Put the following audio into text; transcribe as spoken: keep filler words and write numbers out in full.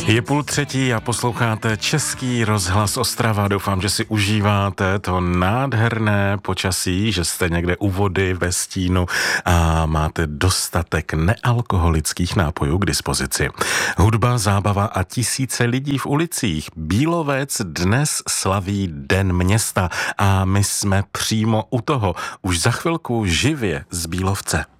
Je půl třetí a posloucháte Český rozhlas Ostrava. Doufám, že si užíváte to nádherné počasí, že jste někde u vody ve stínu a máte dostatek nealkoholických nápojů k dispozici. Hudba, zábava a tisíce lidí v ulicích. Bílovec dnes slaví Den města a my jsme přímo u toho. Už za chvilku živě z Bílovce.